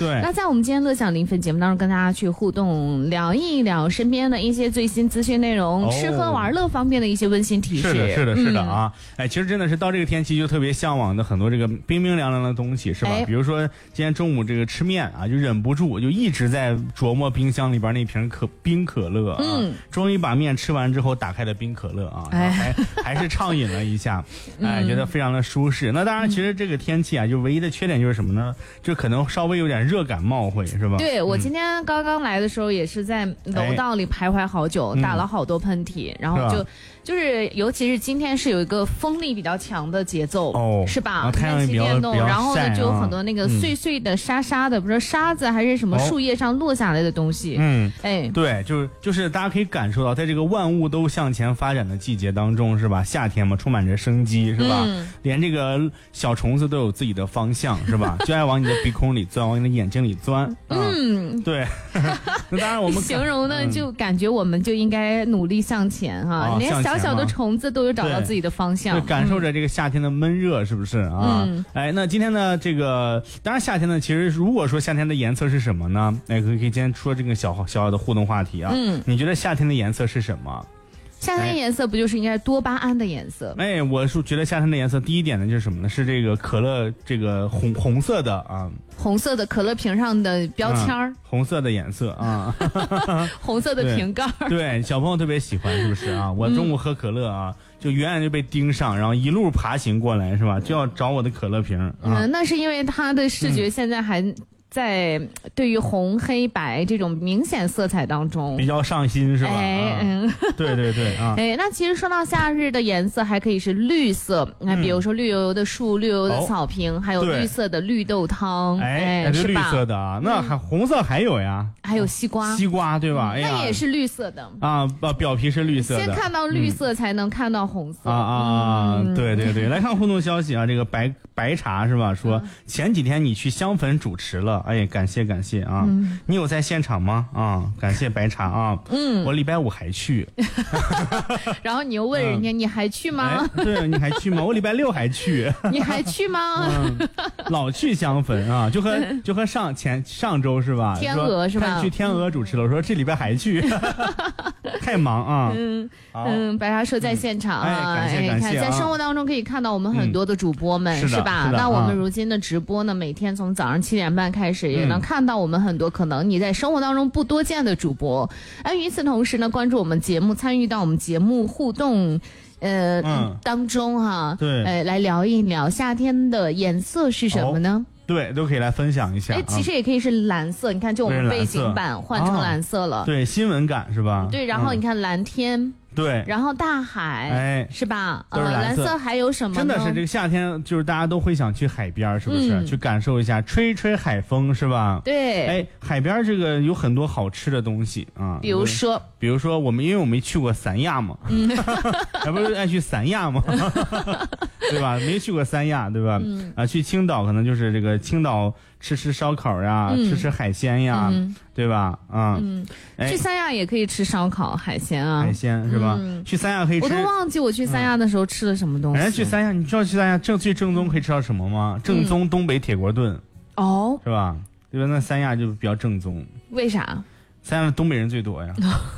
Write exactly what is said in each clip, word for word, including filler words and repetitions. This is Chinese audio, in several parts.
对。 那在我们今天乐享临粉节目当中，跟大家去互动，聊一聊身边的一些最新资讯内容，哦、吃喝玩乐方面的一些温馨提示。 是的，是的，是的啊！嗯、哎，其实真的是到这个天气就特别向往的很多这个冰冰凉凉的东西，是吧？哎、比如说今天中午这个吃面啊，就忍不住就一直在琢磨冰箱里边那瓶可冰可乐啊。嗯。终于把面吃完之后，打开了冰可乐啊，哎、还还是畅饮了一下，哎，觉得非常的舒适。那当然，其实这个天气啊，就唯一的缺点就是什么呢？就可能稍微有点热感冒会，是吧？ 对，我今天刚刚来的时候也是在楼道里徘徊好久，哎、打了好多喷嚏，嗯、然后就就是尤其是今天是有一个风力比较强的节奏，哦，是吧？ 啊、太阳比较电动， 比较然后呢晒就有很多那个碎碎的沙沙的，嗯、不知道沙子还是什么树叶上落下来的东西。 嗯， 哎， 对，就是就是大家可以感受到，在这个万物都向前发展的季节当中，是吧？夏天嘛，充满着生机，是吧？嗯、连这个小虫子都有自己的方向，是吧？就爱往你的鼻孔里钻，往你的眼睛里钻。嗯，嗯对。那当然，我们形容呢，嗯、就感觉我们就应该努力向前哈，啊、连小小的虫子都有找到自己的方向， 就感受着这个夏天的闷热，是不是啊？嗯、哎，那今天呢，这个当然夏天呢，其实如果说夏天的颜色是什么呢？哎，可以可以今天说这个小小小的互动话题啊。嗯，你觉得夏天的颜色是什么？ 夏天颜色不就是应该多巴胺的颜色？ 哎，我是觉得夏天的颜色第一点呢就是什么呢？是这个可乐这个红红色的啊， 红色的可乐瓶上的标签儿、嗯， 红色的颜色啊， 红色的瓶盖。 对，小朋友特别喜欢，是不是啊？我中午喝可乐啊。嗯就远远就被盯上，然后一路爬行过来，是吧？就要找我的可乐瓶。 嗯，啊、那是因为他的视觉现在还在对于红黑白这种明显色彩当中比较上心，是吧？ 哎，嗯， 啊、对对对啊。 哎，那其实说到夏日的颜色，还可以是绿色，那、嗯、比如说绿油油的树、绿油油的草坪，哦、还有绿色的绿豆汤， 哎，哎是绿色的啊。那还、嗯、红色还有呀？ 还有西瓜， 西瓜对吧？ 嗯、哎呀，那也是绿色的啊，表皮是绿色的。 先看到绿色，才能看到红色。 啊啊，嗯、对对对，来看互动消息啊，这个白白茶是吧？说前几天你去香粉主持了，哎，感谢感谢啊！嗯、你有在现场吗？啊，感谢白茶啊！嗯，我礼拜五还去。 然后你又问人家、嗯、你还去吗？ 哎、对，你还去吗？我礼拜六还去。 你还去吗？ 嗯、老去香粉啊，就和就和上前上周是吧？ 天鹅是吧？ 去天鹅主持了，我说这礼拜还去。太忙啊！ 嗯嗯，白茶说在现场啊， 嗯、哎，感谢感谢、啊。 在生活当中可以看到我们很多的主播们、 嗯、 是吧？ 是那我们如今的直播呢，每天从早上七点半开始，也能看到我们很多可能你在生活当中不多见的主播。而与此同时呢，关注我们节目，参与到我们节目互动。呃、嗯，当中哈、啊， 对， 呃，来聊一聊夏天的颜色是什么呢？ 哦、对，都可以来分享一下。 哎，其实也可以是蓝色，嗯、你看，就我们背景板换成蓝色了， 哦、对，新闻感是吧？ 对，然后你看蓝天。嗯对， 然后大海， 哎， 是吧？ 都是蓝色。 呃、蓝色还有什么呢？ 真的是这个夏天，就是大家都会想去海边，是不是？嗯、去感受一下吹吹海风，是吧？ 对。 哎，海边这个有很多好吃的东西啊， 比如说， 比如说我们因为我没去过三亚嘛，嗯，还不是爱去三亚嘛，对吧？没去过三亚，对吧？嗯、啊，去青岛可能就是这个青岛吃吃烧烤呀，嗯、吃吃海鲜呀。嗯对吧？啊， 嗯，哎、去三亚也可以吃烧烤、海鲜啊， 海鲜是吧？嗯、去三亚可以吃， 我都忘记我去三亚的时候吃了什么东西。 人家去三亚，你知道去三亚正最正宗可以吃到什么吗？正宗东北铁锅炖， 哦、 嗯，是吧？对吧？那三亚就比较正宗。 为啥？ 三亚的东北人最多呀，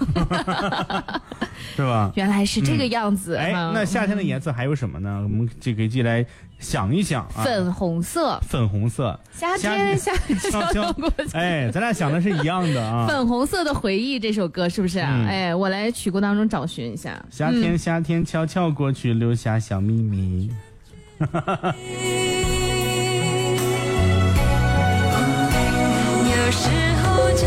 是吧？ 原来是这个样子。 嗯、哎，那夏天的颜色还有什么呢？我们就可以进来想一想啊。 粉红色， 粉红色， 夏天夏天过去。 哎，咱俩想的是一样的啊。 粉红色的回忆这首歌是不是？嗯、哎，我来曲库当中找寻一下。 夏天夏天悄悄过去，留下小秘密。 有时候就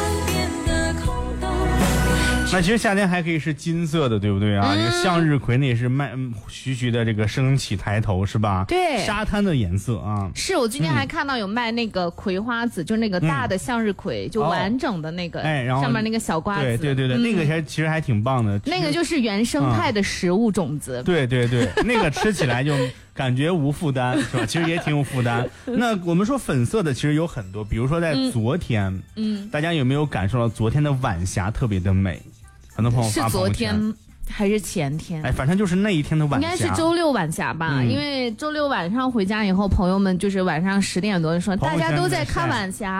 那其实夏天还可以是金色的，对不对啊？这、嗯、个向日葵那也是慢徐徐的这个升起抬头，是吧？ 对， 沙滩的颜色啊。 是我今天还看到有卖那个葵花籽，嗯、就那个大的向日葵，嗯、就完整的那个，哎、哦，然后上面那个小瓜子， 对对对对，嗯、那个还其实还挺棒的。 那个就是原生态的食物种子。 嗯、对对对，那个吃起来就感觉无负担，是吧？其实也挺有负担。那我们说粉色的其实有很多，比如说在昨天，嗯，嗯大家有没有感受到昨天的晚霞特别的美？很多朋友发是昨天还是前天？ 哎，反正就是那一天的晚霞， 应该是周六晚霞吧？嗯、因为周六晚上回家以后，朋友们就是晚上十点多就说，大家都在看晚霞。